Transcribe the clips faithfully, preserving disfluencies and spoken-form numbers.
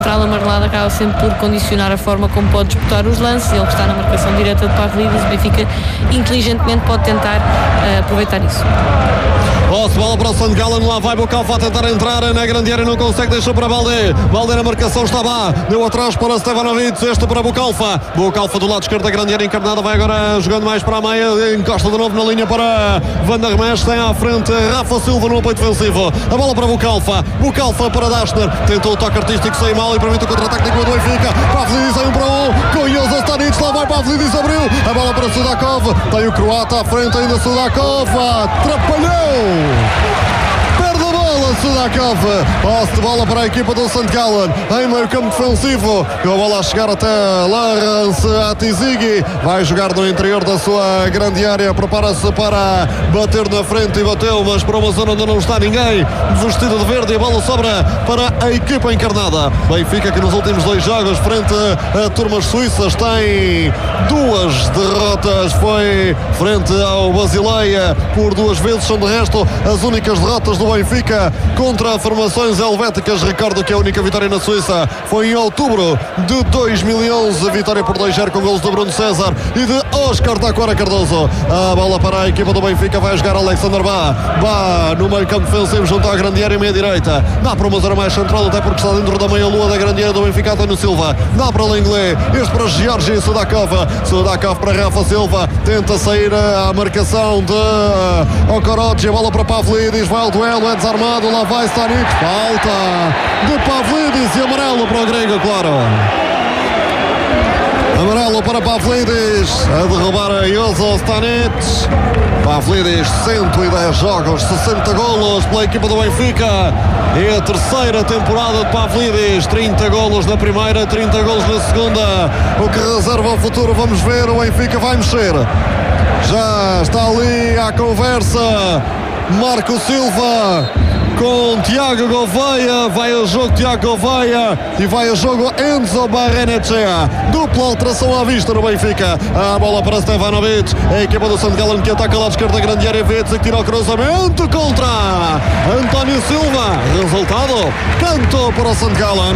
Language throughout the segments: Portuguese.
central amarelado acaba sempre por condicionar a forma como pode disputar os lances. Ele que está na marcação direta de Pavlidis, o Benfica inteligentemente pode tentar uh, aproveitar isso. Posse, bola para o Saint Gallen, lá vai Bukalfa a tentar entrar na grande área, não consegue, deixou para Balde. Balde na marcação, está lá, deu atrás para Stevanovic, este para Bukalfa. Bukalfa do lado esquerdo da grande área encarnada, vai agora jogando mais para a meia, encosta de novo na linha para Van der Mesch, tem à frente Rafa Silva no apoio defensivo. A bola para Bukalfa, Bukalfa para Dashner, tentou o toque artístico sem mal e permite o contra-ataque do Benfica. Pavlidis em um para um, com Jozo Stanic, lá vai Pavlidis, abriu, a bola para Sudakov, tem o croata à frente ainda, Sudakov, atrapalhou! Perde a bola, Sudakov. Passe de bola para a equipa do Saint Gallen em meio campo defensivo, com a bola a chegar até Lawrence Atizigi, vai jogar no interior da sua grande área, prepara-se para bater na frente e bateu, mas para uma zona onde não está ninguém, vestido de verde, e a bola sobra para a equipa encarnada. Benfica, que nos últimos dois jogos frente a turmas suíças tem duas derrotas, foi frente ao Basileia por duas vezes, são de resto as únicas derrotas do Benfica contra formações helvéticas. Recordo que a única vitória na Suíça foi em outubro de dois mil e onze, vitória por dois a zero com golos de Bruno César e de Oscar Taquara Cardoso. A bola para a equipa do Benfica, vai jogar Alexander Bá. Bá no meio campo defensivo junto à grande área meia direita, dá para uma zona mais central, até porque está dentro da meia lua da grande área do Benfica. António Silva, dá para o Lenglet, este para Georgi Sudakov, Sudakov para Rafa Silva, tenta sair à marcação de Okorochi, a bola para Pavlidis, vai ao duelo, é desarmado, lá vai Stanic, falta de Pavlidis e amarelo para o grego, claro. Amarelo para Pavlidis, a derrubar a Jozo Stanic. Pavlidis, cento e dez jogos, sessenta golos pela equipa do Benfica. É a terceira temporada de Pavlidis, trinta golos na primeira, trinta golos na segunda. O que reserva ao futuro, vamos ver, o Benfica vai mexer. Já está ali à conversa Marco Silva com Tiago Gouveia, vai a jogo Tiago Gouveia e vai a jogo Enzo Barrenechea, dupla alteração à vista no Benfica. A bola para Stevanovic, a equipa do Saint Gallen que ataca lá de esquerda da grande área, Vietze que tira o cruzamento contra António Silva, resultado, canto para o Saint Gallen.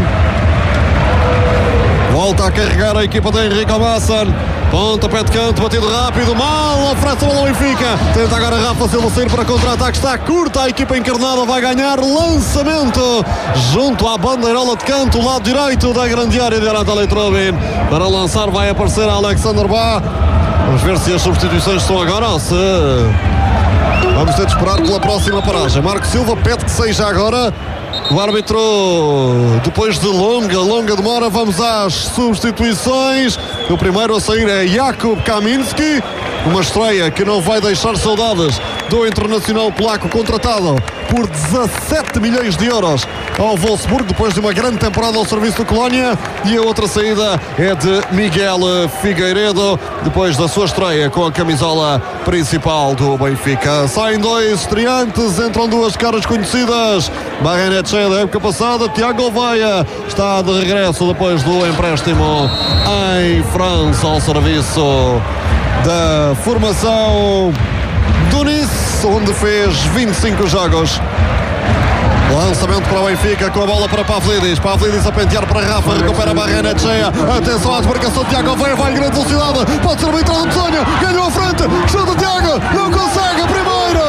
Volta a carregar a equipa de Henrique Amassan. Pontapé de canto, batido rápido, mal, oferece a bola ao Benfica. Tenta agora Rafa Silva sair para contra-ataque, está curta, a equipa encarnada vai ganhar lançamento junto à bandeirola de canto, lado direito da grande área de Anatoly Trubin. Para lançar vai aparecer Alexander Bá. Vamos ver se as substituições estão agora ou se... Vamos ter de esperar pela próxima paragem. Marco Silva pede que seja agora. O árbitro, depois de longa, longa demora, vamos às substituições. O primeiro a sair é Jakub Kaminski, uma estreia que não vai deixar saudades do internacional polaco, contratado por dezassete milhões de euros ao Wolfsburg, depois de uma grande temporada ao serviço do Colónia. E a outra saída é de Miguel Figueiredo, depois da sua estreia com a camisola principal do Benfica. Saem dois estreantes, entram duas caras conhecidas. Barrenechea da época passada, Tiago Gouveia está de regresso depois do empréstimo em França ao serviço da formação do Nice, onde fez vinte e cinco jogos. Lançamento para o Benfica com a bola para Pavlidis. Pavlidis a pentear para Rafa, recupera a Barrenechea. Atenção à desmarcação de Tiago Gouveia, vai em grande velocidade, pode ser uma entrada de sonho, ganhou a frente, chuta Tiago, não consegue, a primeira!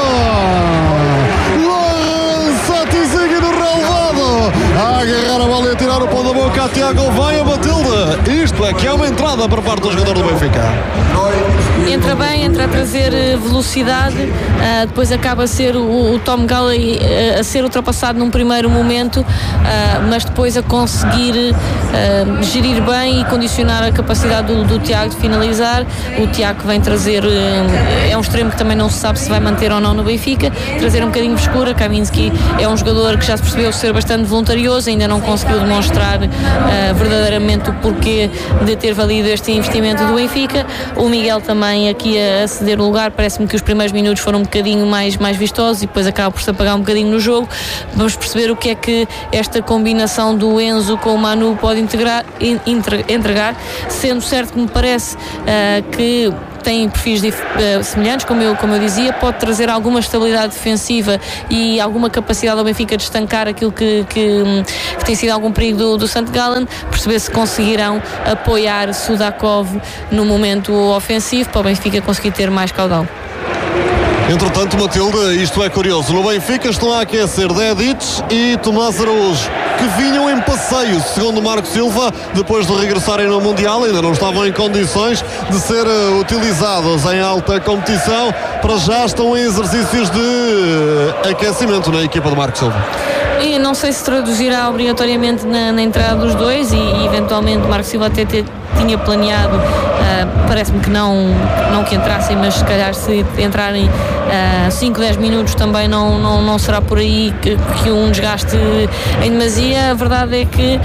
Lança Atizigi no relevado, a agarrar a bola e a tirar o pão da boca a Tiago Gouveia, Matilde. Isto é que é uma entrada por parte do jogador do Benfica. Entra bem, entra a trazer velocidade, uh, depois acaba a ser o, o Tom Galley uh, a ser ultrapassado num primeiro momento, uh, mas depois a conseguir uh, gerir bem e condicionar a capacidade do, do Tiago de finalizar. O Tiago vem trazer, uh, é um extremo que também não se sabe se vai manter ou não no Benfica, trazer um bocadinho de frescura. Kaminski é um jogador que já se percebeu ser bastante voluntarioso, ainda não conseguiu demonstrar uh, verdadeiramente o porquê de ter valido este investimento do Benfica. O Miguel também aqui a ceder o lugar, parece-me que os primeiros minutos foram um bocadinho mais, mais vistosos e depois acaba por se apagar um bocadinho no jogo. Vamos perceber o que é que esta combinação do Enzo com o Manu pode integrar, in, entregar, sendo certo que me parece uh, que têm perfis dif, uh, semelhantes, como eu, como eu dizia, pode trazer alguma estabilidade defensiva e alguma capacidade ao Benfica de estancar aquilo que, que, que tem sido algum perigo do, do Saint Gallen, perceber se conseguirão apoiar Sudakov no momento ofensivo para o Benfica conseguir ter mais caudal. Entretanto, Matilde, isto é curioso, no Benfica estão a aquecer Dedic e Tomás Araújo, que vinham em passeio, segundo Marco Silva, depois de regressarem no Mundial, ainda não estavam em condições de ser uh, utilizados em alta competição, para já estão em exercícios de aquecimento na equipa de Marco Silva. E não sei se traduzirá obrigatoriamente na, na entrada dos dois e, e eventualmente Marco Silva até ter, tinha planeado, uh, parece-me que não, não que entrassem, mas se calhar se entrarem uh, cinco, dez minutos também não, não, não será por aí que, que um desgaste em demasia. A verdade é que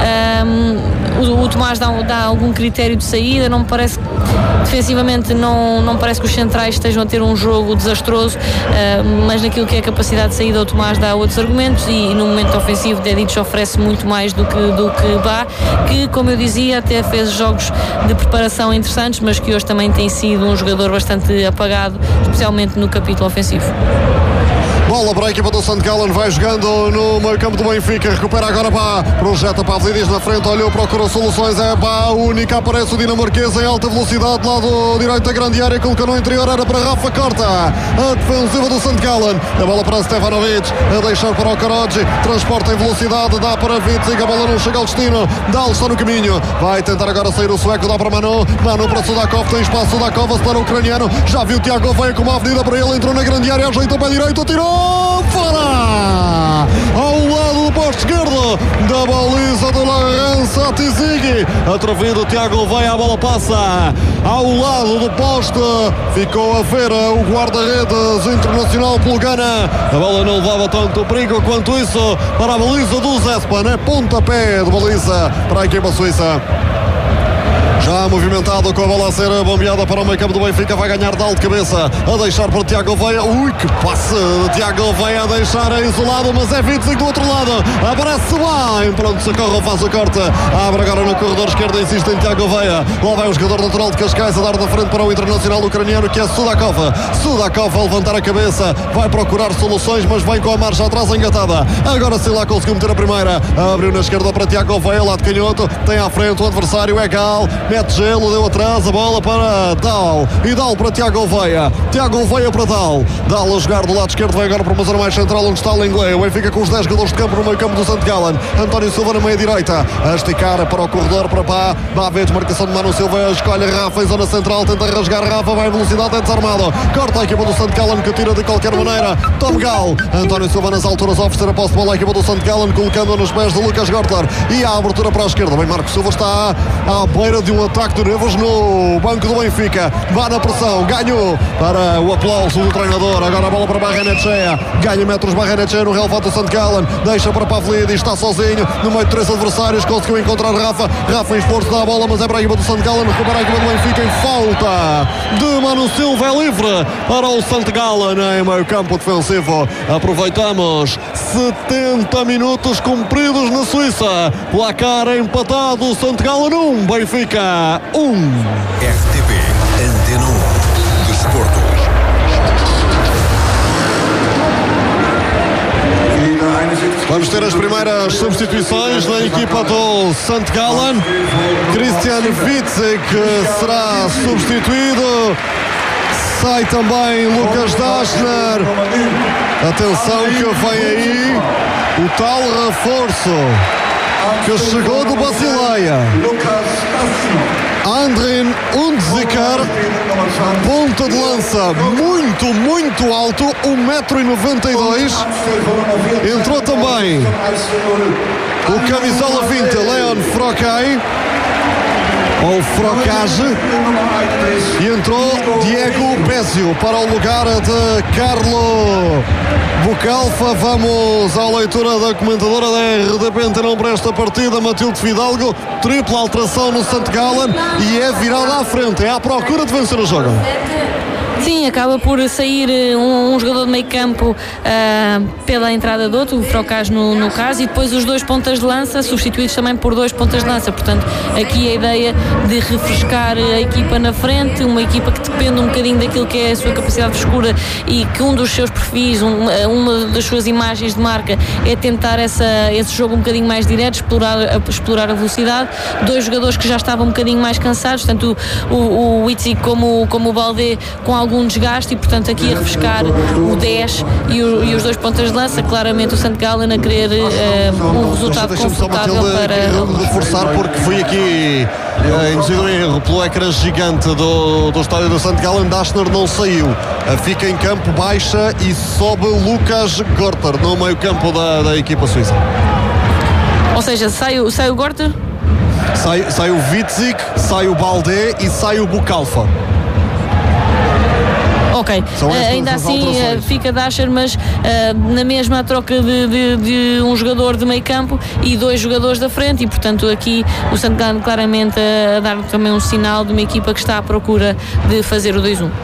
um, o, o Tomás dá, dá algum critério de saída, não me parece, defensivamente não, não parece que os centrais estejam a ter um jogo desastroso, uh, mas naquilo que é a capacidade de saída o Tomás dá outros argumentos e no momento ofensivo Dedic oferece muito mais do que, do que Bá, que como eu dizia até fez jogos de preparação interessantes, mas que hoje também tem sido um jogador bastante apagado, especialmente no capítulo ofensivo. Bola para a equipa do Saint Gallen, vai jogando no meio campo do Benfica, recupera agora Bá, projeta Pavlidis na frente, olhou, procurou soluções, é Bá, única, aparece o dinamarquês em alta velocidade, lado direito da grande área, colocou no interior, era para Rafa, corta a defensiva do Saint Gallen, a bola para Stefanovic, a deixar para o Karodji, transporta em velocidade, dá para Witzig, a bola não chega ao destino, Dal está no caminho, vai tentar agora sair o sueco, dá para Manu, Manu para Sudakov, tem espaço, Sudakov, acelera o ucraniano, já viu o Tiago Veia com uma avenida para ele, entrou na grande área, ajeitou para a direita, tirou fora! Ao lado do posto esquerdo da baliza do Laurence Tizigi, atrevido o Tiago Veia, a bola passa ao lado do poste, ficou a ver o guarda-redes internacional pelo Ghana, a bola não levava tanto perigo quanto isso para a baliza do Zespan, é pontapé de baliza para a equipa suíça. Já movimentado com a bola a ser bombeada para o meio campo do Benfica, vai ganhar Dal de cabeça, a deixar para o Tiago Veia, ui que passe de Tiago Veia, a deixar isolado, mas é Witzig do outro lado, aparece bem, pronto, socorro, faz o corte, abre agora no corredor esquerdo, insiste em Tiago Veia, lá vai o jogador natural de Cascais a dar da frente para o internacional ucraniano que é Sudakov, Sudakov a levantar a cabeça, vai procurar soluções, mas vem com a marcha atrás engatada, agora sim lá conseguiu meter a primeira, abriu na esquerda para Tiago Veia, lá de canhoto, tem à frente o adversário, é Gal, mete gelo, deu atrás, a bola para Dal e Dal para Tiago Veia, Tiago Veia para Dal, Dal a jogar do lado esquerdo, vai agora para uma zona mais central onde está o Lenglet, o Benfica com os dez jogadores de campo no meio campo do Saint Gallen, António Silva na meia direita, a esticar para o corredor para Bá, Bá vê a desmarcação de Manu Silva, escolhe Rafa em zona central, tenta rasgar Rafa, vai em velocidade, é desarmado, corta a equipa do Saint Gallen que tira de qualquer maneira, Tom Gal, António Silva nas alturas a oferecer a posse de bola à equipa do Saint Gallen, colocando nos pés de Lucas Gortler e a abertura para a esquerda, bem Marco Silva está à beira de um ataque de nervos no banco do Benfica, vai na pressão, ganhou para o aplauso do treinador, agora a bola para Barrenetxea, ganha metros Barrenetxea no relevado do Saint Gallen, deixa para Pavlidis, está sozinho no meio de três adversários, conseguiu encontrar Rafa, Rafa em esforço dá a bola, mas é para a equipa do Saint Gallen, recupera a equipa do Benfica em falta de Manu Silva, é livre para o Saint Gallen em meio campo defensivo. Aproveitamos setenta minutos cumpridos na Suíça, placar empatado, Saint Gallen um, Benfica um. R T P Antena um Desporto. Vamos ter as primeiras substituições na equipa do Saint Gallen. Christian Witzig será substituído. Sai também Lucas Daschner. Atenção que vem aí o tal reforço que chegou do Basileia. Andrin Undziker, ponta de lança muito, muito alto, um metro e noventa e dois. Entrou também o camisola vinte, Leon Frocai, ou Frocage, e entrou Diego Bézio para o lugar de Carlo Bucalfa. Vamos à leitura da comentadora da R D P Antena um para esta partida, Matilde Fidalgo. Tripla alteração no Saint Gallen e é virada à frente, é à procura de vencer o jogo. Sim, acaba por sair um, um jogador de meio campo uh, pela entrada do outro, o Frocas no, no caso, e depois os dois pontas de lança substituídos também por dois pontas de lança. Portanto, aqui a ideia de refrescar a equipa na frente, uma equipa que depende um bocadinho daquilo que é a sua capacidade de frescura e que um dos seus perfis, um, uma das suas imagens de marca é tentar essa, esse jogo um bocadinho mais direto, explorar a, explorar a velocidade. Dois jogadores que já estavam um bocadinho mais cansados, tanto o, o, o Itzi como, como o Baldé com algum desgaste, e portanto aqui a refrescar o dez e, o, e os dois pontas de lança. Claramente o Santo Gallen a querer uh, um resultado confortável para reforçar, porque fui aqui uh, induzido em erro pelo ecrã gigante do, do estádio do Santo Gallen. Dashner não saiu, uh, fica em campo, baixa e sobe Lucas Gorter no meio campo da, da equipa suíça. Ou seja, sai, sai o Gorter? Sai, sai o Witzik, sai o Baldé e sai o Bucalfa. Ok, uh, ainda assim uh, fica Dasher, mas uh, na mesma troca de, de, de um jogador de meio campo e dois jogadores da frente, e portanto aqui o Santo Gallen claramente a, a dar também um sinal de uma equipa que está à procura de fazer o dois um.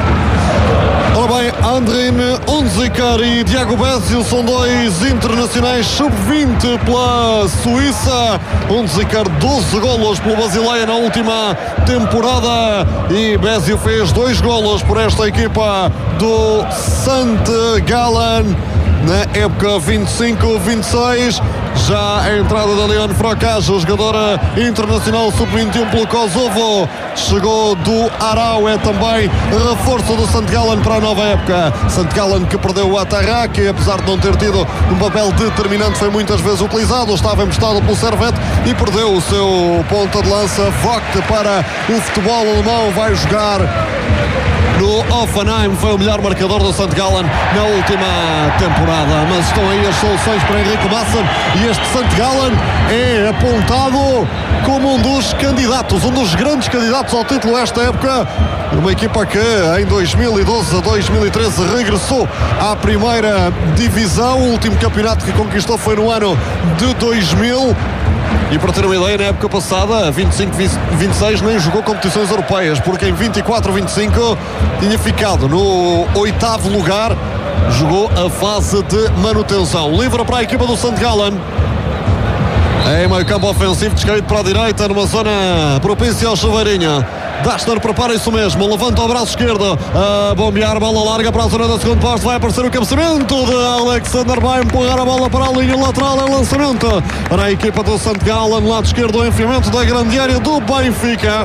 Ora bem, Andrin Unziker e Diago Bessio são dois internacionais sub vinte pela Suíça. Unziker doze golos pelo Basileia na última temporada e Bessio fez dois golos por esta equipa do Santo Gallen na época vinte e cinco vinte e seis. Já a entrada da Leon Frocas, o jogador internacional sub vinte e um pelo Kosovo, chegou do Arau, é também reforço do Santo Gallen para a nova época. Santo Gallen que perdeu o Atarra, que apesar de não ter tido um papel determinante foi muitas vezes utilizado, estava emprestado pelo Servette e perdeu o seu ponta de lança. Vogt para o futebol alemão, vai jogar no Hoffenheim, foi o melhor marcador do Santo Gallen na última temporada. Mas estão aí as soluções para Henrique Masson e este Santo Gallen é apontado como um dos candidatos, um dos grandes candidatos ao título esta época. Uma equipa que em dois mil e doze a dois mil e treze regressou à primeira divisão. O último campeonato que conquistou foi no ano de dois mil. E para ter uma ideia, na época passada, vinte e cinco vinte e seis, nem jogou competições europeias, porque em vinte e quatro vinte e cinco tinha ficado no oitavo lugar, jogou a fase de manutenção. Livre para a equipa do Santo Gallen. Em meio campo ofensivo, descaído para a direita, numa zona propícia ao chuveirinho. Dashner prepara isso mesmo, levanta o braço esquerdo, a bombear, bola larga para a zona da segunda poste, vai aparecer o cabeceamento de Alexander, vai empurrar a bola para a linha lateral, é lançamento para a equipa do Santo Gallen, lado esquerdo, o enfiamento da grande área do Benfica.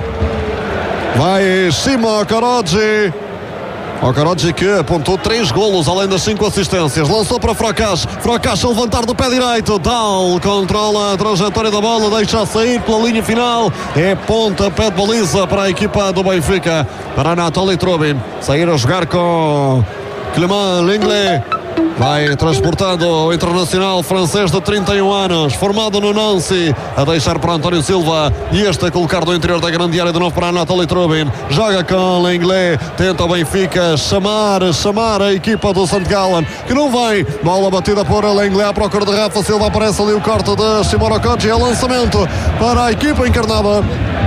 Vai Shimo Karodji. O Karodji que apontou três golos, além das cinco assistências. Lançou para Frocas. Frocas a levantar do pé direito. Dal controla a trajetória da bola, deixa sair pela linha final. É ponta, pé de baliza para a equipa do Benfica. Para Anatoly Trubin. Sair a jogar com Clément Lenglet. Vai transportando o internacional francês de trinta e um anos, formado no Nancy, a deixar para António Silva e este a colocar do interior da grande área de novo para Anatoly Trubin. Joga com Lenglet, tenta o Benfica chamar, chamar a equipa do Santo Gallen, que não vem. Bola batida por Lenglet à procura de Rafa Silva, aparece ali o corte de Shimon Okoji, é lançamento para a equipa encarnada.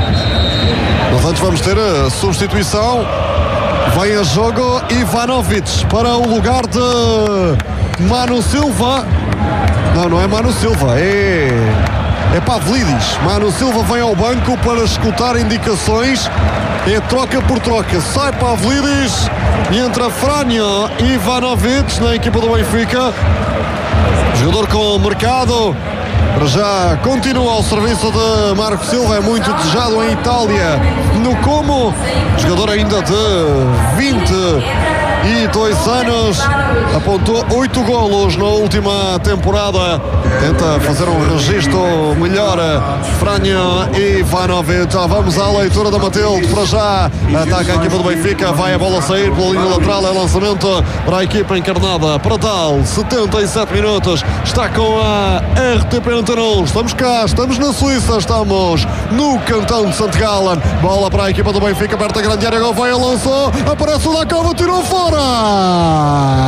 Mas antes vamos ter a substituição. Vem a jogo Ivanovic para o lugar de Manu Silva. Não, não é Manu Silva, é, é Pavlidis. Manu Silva vem ao banco para escutar indicações. É troca por troca. Sai Pavlidis e entra Franjo Ivanovic na equipa do Benfica. Jogador com mercado. Para já continua ao serviço de Marco Silva, é muito desejado em Itália. No Como, jogador ainda de vinte e dois anos, apontou oito golos na última temporada. Tenta fazer um registro melhor Franjo Ivanovic. Já vamos à leitura da Matilde. Para já ataca a equipa do Benfica, vai a bola sair pela linha lateral, é lançamento para a equipa encarnada. Para tal, setenta e sete minutos, está com a R T P Antena. Estamos cá, estamos na Suíça, estamos no cantão de Santo Gallen. Bola para a equipa do Benfica, perto da grande área, vai, lançou, aparece o da Cova, tirou fora.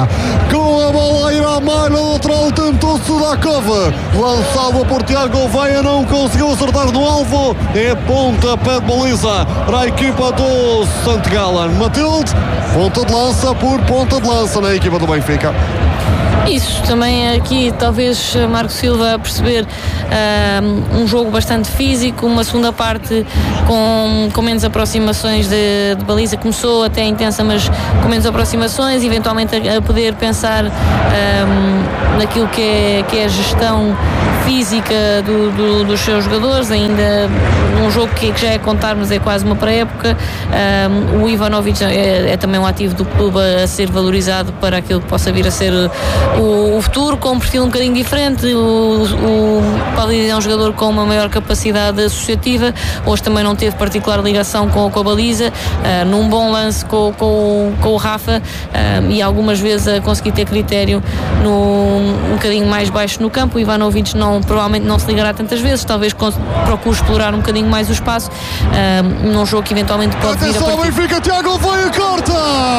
com a bola a ir à malha lateral, tentou Sudakov, lançado por Tiago Gouveia, não conseguiu acertar no alvo, é pontapé de baliza para a equipa do Sant Gallen. Matilde, ponta de lança por ponta de lança na equipa do Benfica. Isso, também aqui talvez Marco Silva a perceber uh, um jogo bastante físico, uma segunda parte com, com menos aproximações de, de baliza, começou até intensa, mas com menos aproximações, eventualmente a, a poder pensar um, naquilo que é, que é a gestão física do, do, dos seus jogadores, ainda um jogo que, que já é contar, mas é quase uma pré-época. Um, o Ivanovic é, é também um ativo do clube a ser valorizado para aquilo que possa vir a ser o, o futuro, com um perfil um bocadinho diferente. O, o Pavlidis é um jogador com uma maior capacidade associativa, hoje também não teve particular ligação com, com a baliza, uh, num bom lance com, com, com o Rafa, uh, e algumas vezes a conseguir ter critério no, um bocadinho mais baixo no campo. O Ivanovic não, provavelmente não se ligará tantas vezes, talvez procure explorar um bocadinho mais o espaço, uh, num jogo que eventualmente pode vir a partir. Benfica, Tiago Gouveia corta!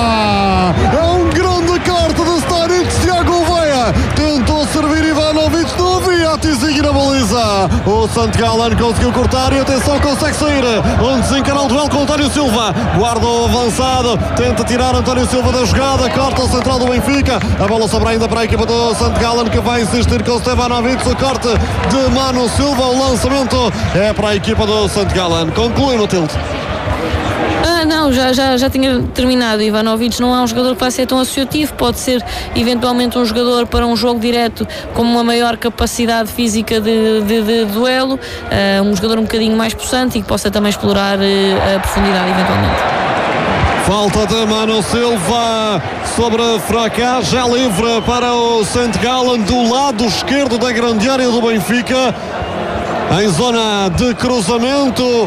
É um grande corte de Stanic, Tiago Gouveia tentou servir Ivanovic, não havia a Tizinho na baliza. O Sant Gallen conseguiu cortar e atenção, consegue sair, onde desencarar o duelo com António Silva, guarda o avançado, tenta tirar António Silva da jogada, corta o central do Benfica, a bola sobra ainda para a equipa do Sant Gallen, que vai insistir com o Stevanovic, o corte de Mano Silva, o lançamento é para a equipa do Sant Gallen. Conclui, Matilde. Ah, não, já, já, já tinha terminado. Ivanovic não é um jogador que vai ser tão associativo, pode ser eventualmente um jogador para um jogo direto com uma maior capacidade física de, de, de duelo, uh, um jogador um bocadinho mais possante e que possa também explorar uh, a profundidade eventualmente. Falta de Mano Silva sobre Fracas, já livre para o Sant Gallen do lado esquerdo da grande área do Benfica, em zona de cruzamento.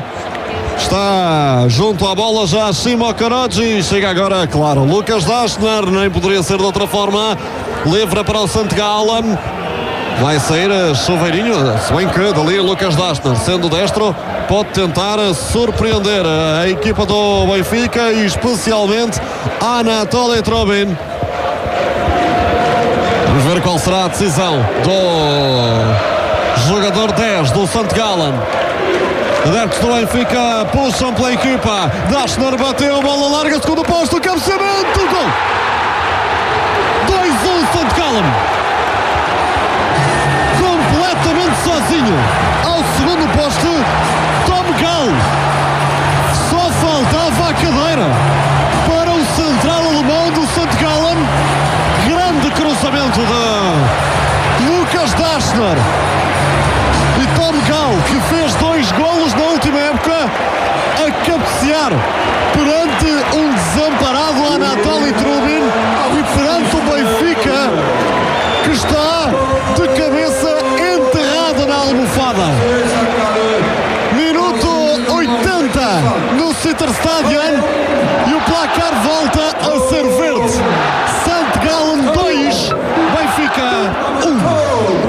Está junto à bola já Simo Karadzic, chega agora, claro, Lucas Dashner, nem poderia ser de outra forma, livre para o Sant Gallen, vai sair Chuveirinho, se bem que dali Lucas Dashner, sendo destro, pode tentar surpreender a equipa do Benfica e especialmente Anatoly Trubin. Vamos ver qual será a decisão do jogador dez do Sant Gallen. Adeptos do Benfica puxam pela equipa. Dashner bateu, bola larga, segundo posto, cabeceamento, gol! dois a um Sant Gallen. Completamente sozinho. Ao segundo posto, Tom Gall. Só faltava a cadeira para o central alemão do Sant Gallen. Grande cruzamento de Lucas Dashner. E Tom Gall, que fez dois golos na última época, a cabecear perante um desamparado Anatoly Trubin e perante o Benfica, que está de cabeça enterrada na almofada. Minuto oitenta no Citystadion e o placar volta a ser verde. Sant Gallen dois, Benfica um.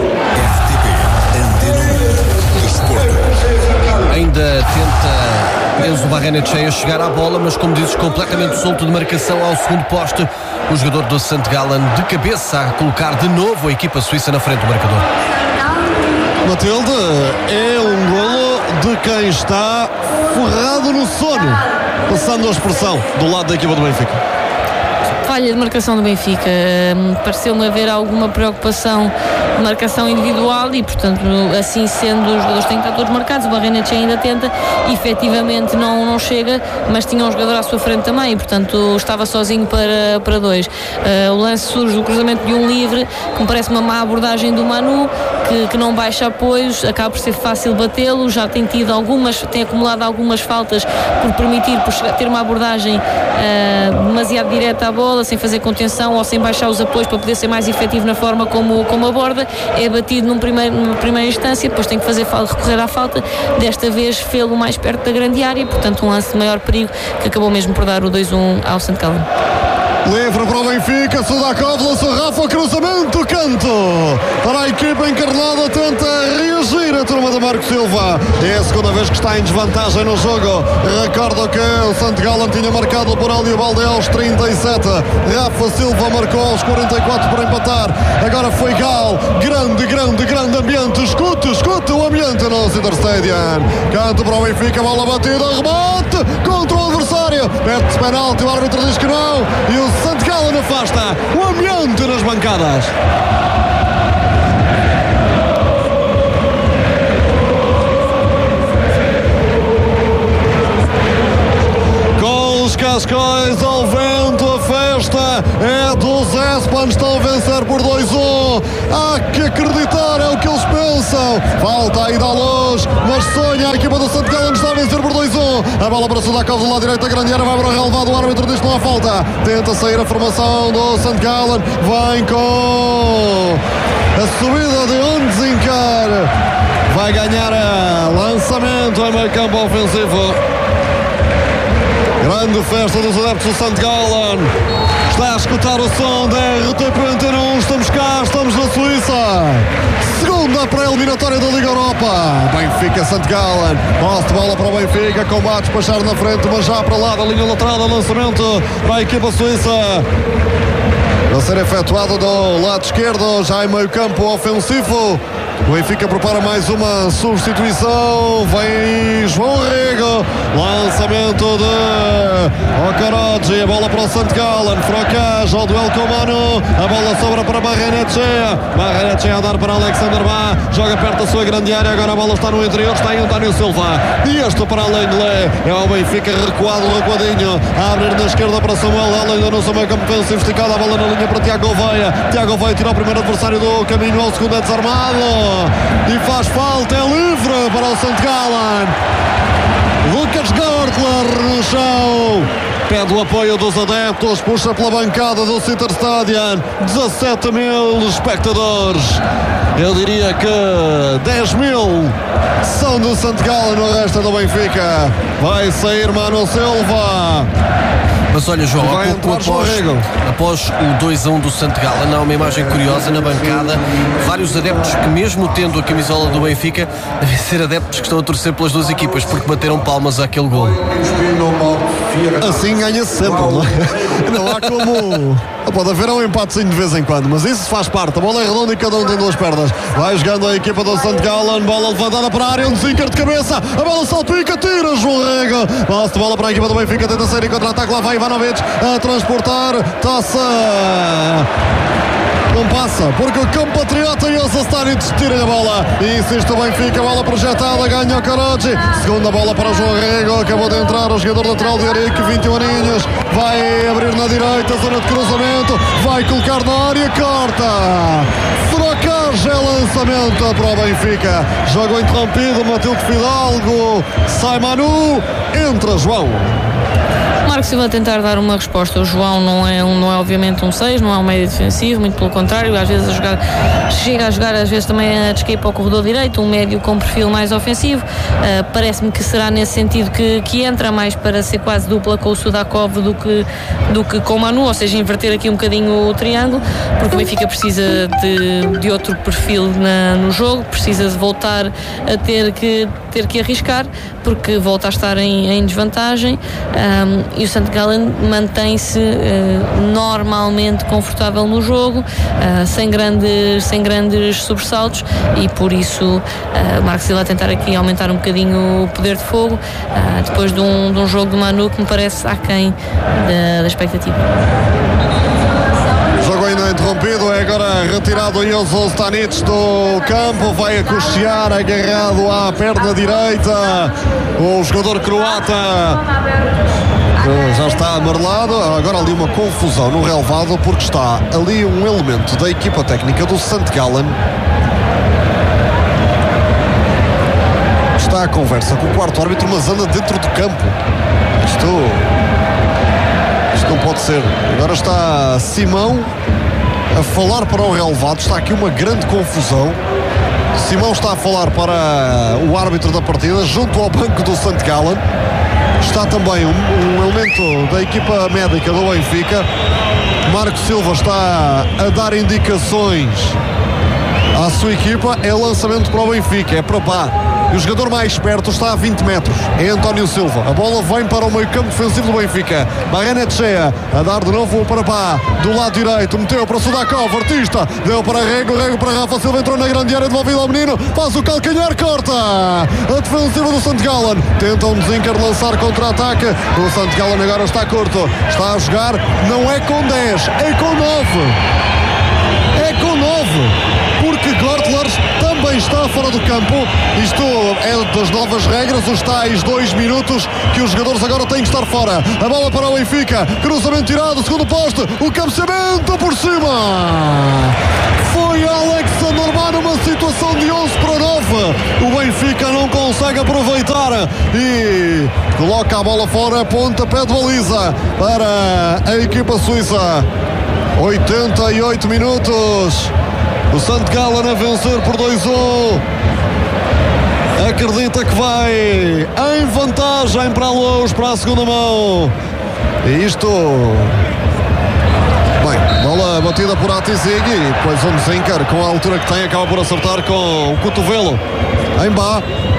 Ainda tenta Enzo Barrenetxea chegar à bola, mas como dizes, completamente solto de marcação ao segundo poste. O jogador do Sant Gallen de cabeça a colocar de novo a equipa suíça na frente do marcador. Matilde, é um golo de quem está forrado no sono, passando a expressão do lado da equipa do Benfica. Falha de marcação do Benfica, pareceu-me haver alguma preocupação de marcação individual e, portanto, assim sendo, os jogadores têm que estar todos marcados. O Barrenetxea ainda tenta, efetivamente não, não chega, mas tinha um jogador à sua frente também e, portanto, estava sozinho para, para dois. Uh, o lance surge do cruzamento de um livre, que me parece uma má abordagem do Manu, que, que não baixa apoios, acaba por ser fácil batê-lo, já tem tido algumas, tem acumulado algumas faltas por permitir, por chegar, ter uma abordagem uh, demasiado direta à bola, sem fazer contenção ou sem baixar os apoios para poder ser mais efetivo na forma como, como aborda. É batido num primeiro, numa primeira instância, depois tem que fazer recorrer à falta, desta vez fê-lo mais perto da grande área, portanto um lance de maior perigo que acabou mesmo por dar o dois a um ao Sant Gallen. Livre para o Benfica, Sudakov lança Rafa, cruzamento, canto para a equipa encarnada, tenta reagir a turma de Marco Silva. É a segunda vez que está em desvantagem no jogo. Recordo que o St. Gallen tinha marcado por Hélio Balde aos trinta e sete. Rafa Silva marcou aos quarenta e quatro para empatar. Agora foi Gal. Grande, grande, grande ambiente. Escute, escute o ambiente no Cider Stadium. Canto para o Benfica, bola batida, rebate contra o adversário. Perde-se penalti, o árbitro diz que não. E o St. Gallen afasta o ambiente nas bancadas. Cascais ao vento, a festa é dos Espan, estão a vencer por dois a um. Há que acreditar, é o que eles pensam. Falta ainda a luz, mas sonha a equipa do St. Gallen, está a vencer por dois a um. A bola para Sudakovs do lado direito, a grande área vai para o relevado, o árbitro diz que não há falta. Tenta sair a formação do St. Gallen, vem com a subida de Ondzinkar, vai ganhar a lançamento em meio campo ofensivo. Grande festa dos adeptos do St. Gallen. Está a escutar o som da R T P Antena um. Estamos cá, estamos na Suíça. Segunda pré-eliminatória da Liga Europa. Benfica, St. Gallen. Posse de bola para o Benfica. Combate despachar na frente, mas já para lá da linha lateral. Lançamento para a equipa suíça. A ser efetuado do lado esquerdo, já em meio campo ofensivo. O Benfica prepara mais uma substituição. Vem João Rego. Lançamento de Okoroji. A bola para o St. Gallen. Frocage ao duelo com o Manu. A bola sobra para Barrenetxea. Barrenetxea a dar para Alexander Bá. Joga perto da sua grande área. Agora a bola está no interior. Está aí António Silva. E este para além de Lé. É o Benfica recuado, recuadinho. A abrir na esquerda para Samuel. Ela ainda no seu meio campo defensivo. Esticada a bola na linha para Tiago Gouveia. Tiago Gouveia tira o primeiro adversário do caminho ao segundo. É desarmado. E faz falta, é livre para o St. Gallen. Lucas Gortler no chão. Pede o apoio dos adeptos, puxa pela bancada do Cider Stadium. dezassete mil espectadores. Eu diria que dez mil são do St. Gallen, o resto é do Benfica. Vai sair Mano Silva. Mas olha, João, há pouco após, após o dois a um do St. Gallen, há uma imagem curiosa na bancada. Vários adeptos que, mesmo tendo a camisola do Benfica, devem ser adeptos que estão a torcer pelas duas equipas, porque bateram palmas àquele gol. Assim ganha-se sempre, não é? Não há como... Pode haver um empatezinho de vez em quando, mas isso faz parte. A bola é redonda e cada um tem duas pernas. Vai jogando a equipa do St. Gallen. Bola levantada para a área, um Zinker de cabeça. A bola salpica, tira João Rego. Passe de bola para a equipa do Benfica. Tenta sair em contra-ataque. Lá vai Ivanovic a transportar. Taça. Não passa, porque o compatriota Josa Stanic tira a bola. E insiste o Benfica, bola projetada, ganha o Okoroji. Segunda bola para o João Rego. Acabou de entrar o jogador lateral de Arique, vinte e um aninhos. Vai abrir na direita, zona de cruzamento. Vai colocar na área, corta. Frocage é lançamento para o Benfica. Jogo interrompido, Matilde Fidalgo. Sai Manu, entra João. Marco Silva a tentar dar uma resposta. O João não é, um, não é obviamente um seis, não é um médio defensivo, muito pelo contrário, às vezes a jogar, chega a jogar às vezes também a descair para o corredor direito, um médio com perfil mais ofensivo. Uh, parece-me que será nesse sentido que, que entra mais para ser quase dupla com o Sudakov do que, do que com o Manu, ou seja, inverter aqui um bocadinho o triângulo, porque o Benfica precisa de, de outro perfil na, no jogo, precisa de voltar a ter que, ter que arriscar, porque volta a estar em, em desvantagem. Um, e o St. Gallen mantém-se uh, normalmente confortável no jogo, uh, sem, grandes, sem grandes sobressaltos, e por isso uh, Marco Silva a tentar aqui aumentar um bocadinho o poder de fogo, uh, depois de um, de um jogo do Manu que me parece aquém da, da expectativa. Jogo ainda interrompido, é agora retirado o Josa Stanic do campo, vai a costear, agarrado à perna direita, o jogador croata. Já está amarelado. Agora ali uma confusão no relevado, porque está ali um elemento da equipa técnica do St. Gallen. Está à conversa com o quarto árbitro, mas anda dentro do campo. Isto, isto não pode ser. Agora está Simão a falar para o relevado. Está aqui uma grande confusão. Simão está a falar para o árbitro da partida, junto ao banco do St. Gallen. Está também um, um elemento da equipa médica do Benfica. Marco Silva está a dar indicações à sua equipa, é lançamento para o Benfica, é para pá. E o jogador mais perto está a vinte metros, é António Silva. A bola vem para o meio campo defensivo do Benfica. Barrenetxea a dar de novo para pá, do lado direito, meteu para Sudakov, artista, deu para Rego, Rego para Rafa Silva, entrou na grande área, devolvido ao menino, faz o calcanhar, corta a defensiva do Sant Gallen. Tenta um Zinker lançar contra-ataque. O Sant Gallen agora está curto, está a jogar, não é com dez, é com nove. É com nove. Porque Gortlers também está fora do campo. Isto é das novas regras, os tais dois minutos que os jogadores agora têm que estar fora. A bola para o Benfica, cruzamento tirado, segundo poste, o cabeceamento por cima. Foi Alexander Mann numa situação de onze para nove. O Benfica não consegue aproveitar e coloca a bola fora, pontapé de baliza para a equipa suíça. oitenta e oito minutos. O Sant Gallen a vencer por dois a um. Acredita que vai em vantagem para a luz, para a segunda mão. E isto... Bem, bola batida por Atizig e depois o Zinker, com a altura que tem, acaba por acertar com o cotovelo em Bá.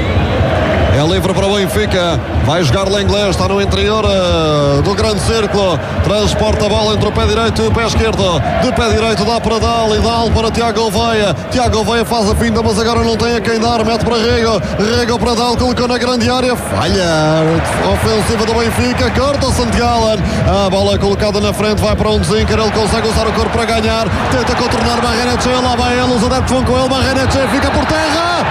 É livre para o Benfica, vai jogar Lenglet, está no interior uh, do grande círculo, transporta a bola entre o pé direito e o pé esquerdo, de pé direito dá para Dal e Dal para Tiago Gouveia. Tiago Gouveia faz a finta, mas agora não tem a quem dar, mete para Rego, Rego para Dal, colocou na grande área, falha ofensiva do Benfica, corta o Sant Gallen, a bola colocada na frente, vai para um Zinker, ele consegue usar o corpo para ganhar, tenta contornar Barrenetxea, lá vai ele, os adeptos vão com ele, Barrenetxea fica por terra.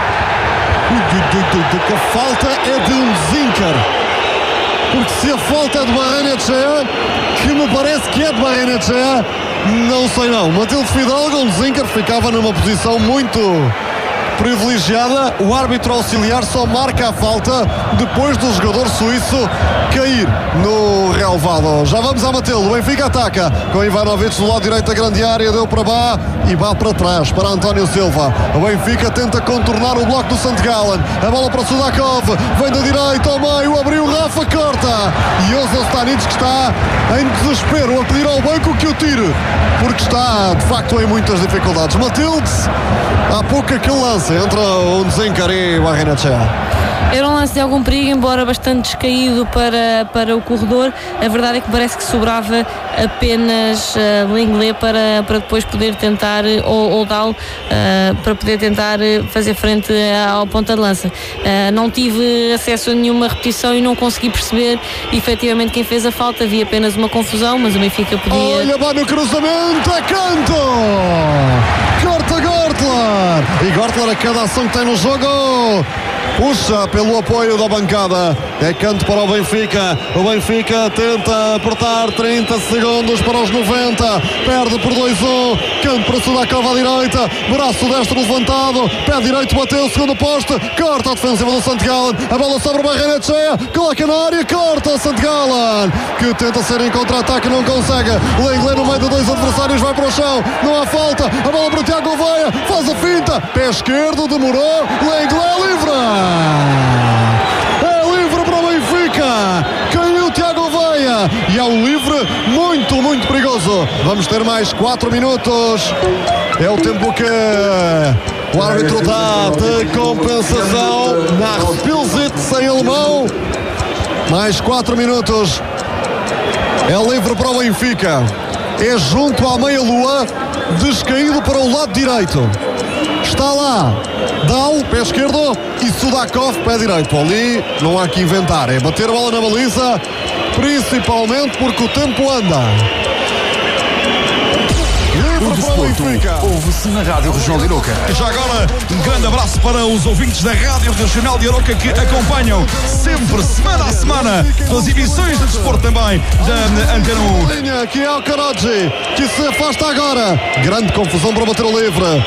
Que a falta é de um Zinker, porque se a falta é de Barrenetxea, que me parece que é de Barrenetxea, não sei não. Matilde Fidalgo, um Zinker ficava numa posição muito privilegiada. O árbitro auxiliar só marca a falta depois do jogador suíço cair no relvado. Já vamos à Matilde, o Benfica ataca com Ivanovic do lado direito da grande área, deu para Bá e Bá para trás para António Silva. O Benfica tenta contornar o bloco do Sant Gallen, a bola para Sudakov, vem da direita ao meio, abriu, Rafa corta e Jozo Stanic, que está em desespero, a pedir ao banco que o tire, porque está de facto em muitas dificuldades. Matilde, há pouco aquele lance entre o Zinker e o Barrenetxea. Era um lance de algum perigo, embora bastante descaído para, para o corredor. A verdade é que parece que sobrava apenas uh, Lenglet para, para depois poder tentar, ou, ou Dal, uh, para poder tentar fazer frente ao ponta de lança. Uh, não tive acesso a nenhuma repetição e não consegui perceber efetivamente quem fez a falta. Havia apenas uma confusão, mas o Benfica podia... Olha, vai no cruzamento, é canto! Corta Gortler! E Gortler, a cada ação que tem no jogo, puxa pelo apoio da bancada. É canto para o Benfica. O Benfica tenta apertar, trinta segundos para os noventa. Perde por dois a um. Canto para Sudakov à direita. Braço destro levantado. Pé direito bateu, segundo poste. Corta a defensiva do Sant Gallen. A bola sobre o Barrenetxea. Coloca na área. Corta o Sant Gallen, que tenta ser em contra-ataque, não consegue. Lenglet no meio de dois adversários, vai para o chão. Não há falta. A bola para o Tiago Gouveia. Faz a finta. Pé esquerdo, demorou. Lenglet livre. É livre para o Benfica. Caiu o Tiago Gouveia e é um livre muito, muito perigoso. Vamos ter mais quatro minutos. É o tempo que o árbitro dá de compensação na Spielzitz em alemão. Mais quatro minutos. É livre para o Benfica. É junto à meia-lua, descaído para o lado direito. Está lá Dal, pé esquerdo, e Sudakov, pé direito. Ali não há que inventar, é bater a bola na baliza, principalmente porque o tempo anda. O desporto ouve-se na Rádio Regional de Aroca. Já agora, um grande abraço para os ouvintes da Rádio Regional de Aroca que acompanham sempre, semana a semana, as emissões de desporto também da Antena um. Aqui é o Karadji, que se afasta agora. Grande confusão para bater o livre.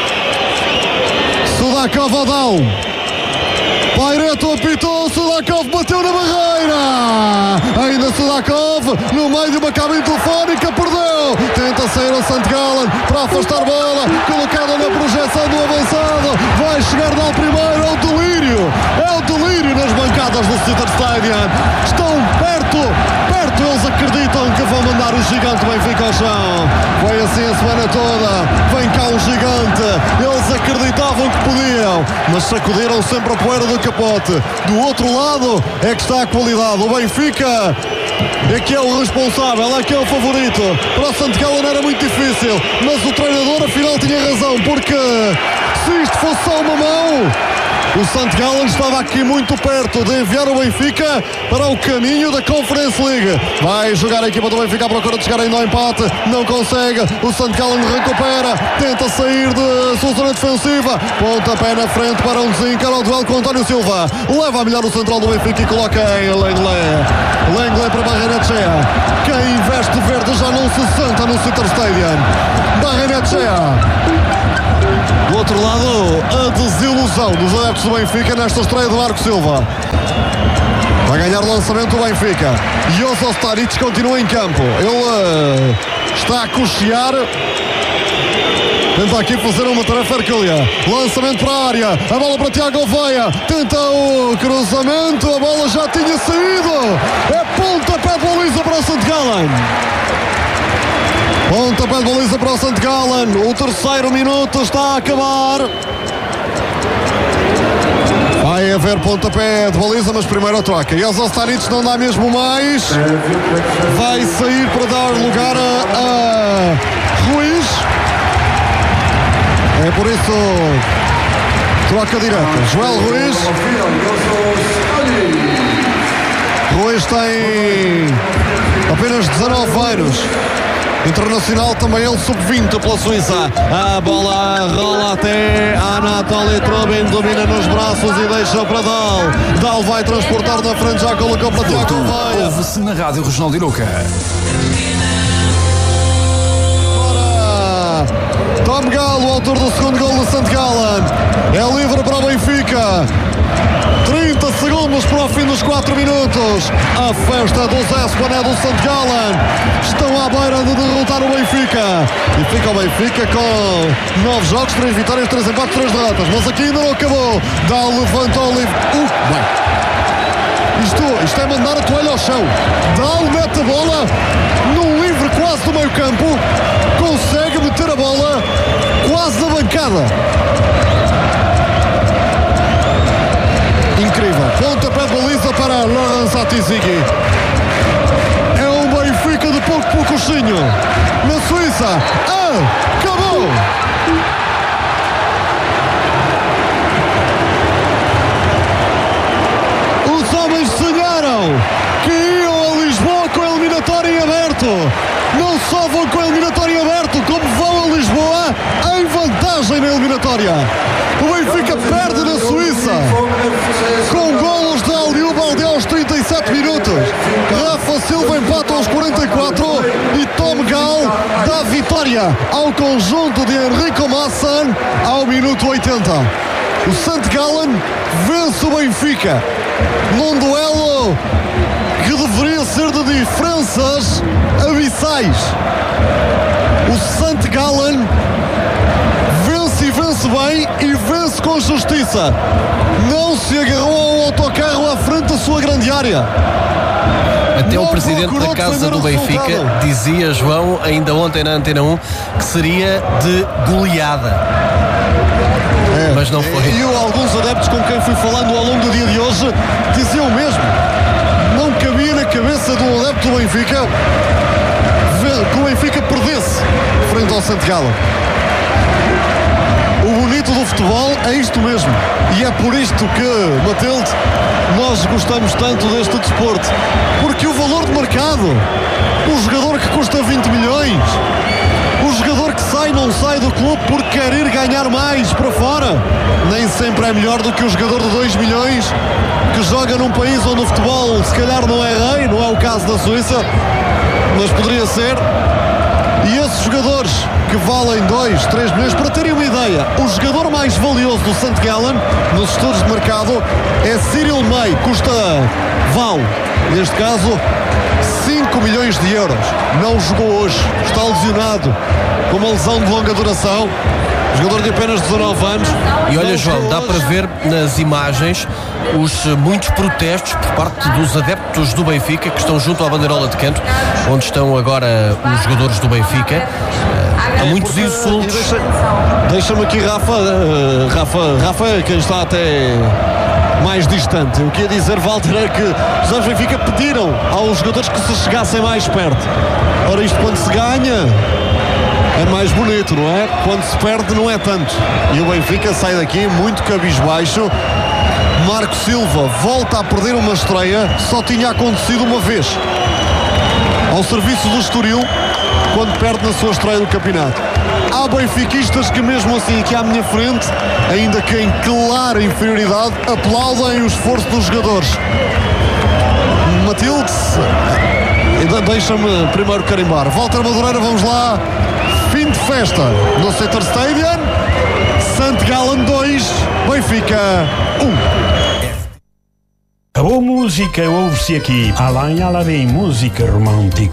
Sudakov ao Dal. Paireto apitou, Sudakov bateu na barreira. Ainda Sudakov no meio de uma cabine telefónica, perdeu. Tenta sair o Sant Gallen para afastar a bola, colocada na projeção do avançado. Vai chegar Dal primeiro, é o delírio. É o delírio nas bancadas do Sitter Stadium. Estão perto, perto, eles acreditam que vão mandar o gigante Benfica ao chão. Foi assim a semana toda. Vem cá um gigante. Eles acreditavam que podiam, mas sacudiram sempre a poeira do capote. Do outro lado é que está a qualidade. O Benfica é que é o responsável, é que é o favorito. Para o St. Gallen era muito difícil, mas o treinador afinal tinha razão, porque se isto fosse só uma mão, o St. Gallen estava aqui muito perto de enviar o Benfica para o caminho da Conference League. Vai jogar a equipa do Benfica à procura de chegar ainda ao empate, não consegue. O St. Gallen recupera, tenta sair de sua zona defensiva, pontapé na frente para um desencara o duelo com António Silva, leva a melhor o central do Benfica e coloca em Lenglet. Lenglet para Barrenetxea. Quem investe verde já não se senta no Citter Stadium. Barrenetxea. Do outro lado, a desilusão dos adeptos do Benfica nesta estreia de Marco Silva. Vai ganhar o lançamento do Benfica. Jozo Staric continua em campo. Ele uh, está a cochear. Tenta aqui fazer uma tarefa hercúlea. Lançamento para a área. A bola para Tiago Gouveia. Tenta o cruzamento. A bola já tinha saído. É pontapé de baliza para o St. Gallen. Pontapé de baliza para o St. Gallen. O terceiro minuto está a acabar. Vai haver pontapé de baliza, mas primeiro a troca. Jozo Staric não dá mesmo mais. Vai sair para dar lugar a, a Ruiz. É por isso, troca direta. Joel Ruiz. Ruiz tem apenas dezanove anos. Internacional também ele sub vinte pela Suíça. A bola rola até Anatoly Trubin, domina nos braços e deixa para Dal. Dal vai transportar na frente, já colocou para Tiago Gouveia. Ouve-se na Rádio Regional de Aroca. Tom Galo, autor do segundo gol do St. Gallen. É livre para o Benfica. trinta segundos para o fim dos quatro minutos. A festa dos Espanha do St. Gallen. Estão à beira de derrotar o Benfica. E fica o Benfica com nove jogos, três vitórias, três empates, três derrotas. Mas aqui ainda não acabou. Dá levantou livre. Uh, bem. Isto, isto é mandar a toalha ao chão. Dá mete a bola num livre quase do meio campo. Consegue meter a bola quase na bancada. Incrível. Pontapé de baliza para Laurent Atizigi. É um Benfica de pouco poucocinho. Na Suíça. Ah, acabou! Os homens sonharam que iam a Lisboa com a eliminatória em aberto. Não só vão com a eliminatória em aberto, como vão a Lisboa em vantagem na eliminatória. O Benfica perde na Suíça com golos de Aliou Baldé aos trinta e sete minutos. Rafa Silva empata aos quarenta e quatro e Tom Gal dá vitória ao conjunto de Enrico Masson ao minuto oitenta. O St. Gallen vence o Benfica num duelo que deveria ser de diferenças abissais. O St. Gallen vence e vence bem e vence com justiça. Não se agarrou ao autocarro à frente da sua grande área. Até não o presidente da Casa do Benfica resultado. Dizia, João, ainda ontem na Antena um, que seria de goleada. É, mas não foi. E eu, alguns adeptos com quem fui falando ao longo do dia de hoje diziam o mesmo. Não cabia na cabeça do adepto do Benfica ver que o Benfica perdesse frente ao St. Gallen. O bonito do futebol é isto mesmo. E é por isto que, Matilde, nós gostamos tanto deste desporto. Porque o valor de mercado, o jogador que custa vinte milhões, o jogador que sai não sai do clube porque quer ir ganhar mais para fora, nem sempre é melhor do que o jogador de dois milhões que joga num país onde o futebol se calhar não é rei, não é o caso da Suíça, mas poderia ser. E esses jogadores que valem dois, três milhões, para terem uma ideia, o jogador mais valioso do St. Gallen nos estudos de mercado é Cyril May, custa, vale, neste caso, cinco milhões de euros. Não jogou hoje, está lesionado com uma lesão de longa duração jogador de apenas dezanove anos. E olha, João, dá para ver nas imagens os muitos protestos por parte dos adeptos do Benfica que estão junto à bandeirola de canto, onde estão agora os jogadores do Benfica. Há muitos insultos. Deixa, deixa-me aqui, Rafa, uh, Rafa, Rafa, quem está até mais distante. O que ia dizer, Walter, é que os jogadores do Benfica pediram aos jogadores que se chegassem mais perto. Ora, isto quando se ganha é mais bonito, não é? Quando se perde não é tanto. E o Benfica sai daqui muito cabisbaixo. Marco Silva volta a perder uma estreia, só tinha acontecido uma vez ao serviço do Estoril, quando perde na sua estreia do campeonato. Há benfiquistas que mesmo assim aqui à minha frente, ainda que em clara inferioridade, aplaudem o esforço dos jogadores. Matilde, deixa-me primeiro carimbar. Walter Madureira, vamos lá. Fim de festa no Center Stadium. St. Gallen dois, Benfica um. A boa música ouve-se aqui. Alain Aladdin, música romântica.